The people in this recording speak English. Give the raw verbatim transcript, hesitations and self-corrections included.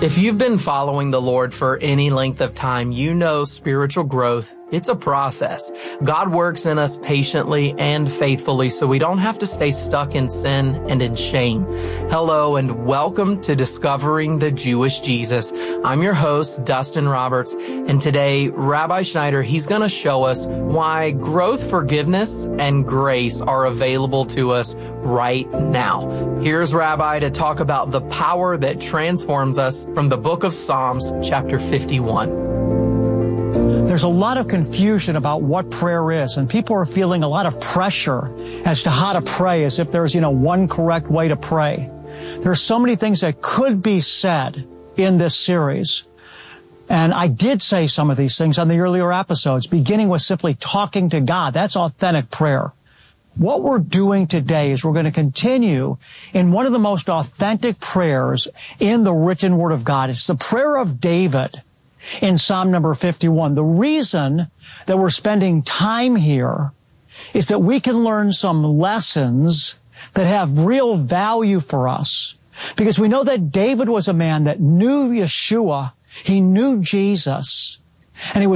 If you've been following the Lord for any length of time, you know spiritual growth, it's a process. God works in us patiently and faithfully so we don't have to stay stuck in sin and in shame. Hello and welcome to Discovering the Jewish Jesus. I'm your host, Dustin Roberts, and today, Rabbi Schneider, he's going to show us why growth, forgiveness, and grace are available to us right now. Here's Rabbi to talk about the power that transforms us from the book of Psalms, chapter fifty-one. There's a lot of confusion about what prayer is, and people are feeling a lot of pressure as to how to pray, as if there's, you know, one correct way to pray. There's so many things that could be said in this series. And I did say some of these things on the earlier episodes, beginning with simply talking to God. That's authentic prayer. What we're doing today is we're going to continue in one of the most authentic prayers in the written Word of God. It's the prayer of David in Psalm number fifty-one. The reason that we're spending time here is that we can learn some lessons that have real value for us. Because we know that David was a man that knew Yeshua, he knew Jesus, and he was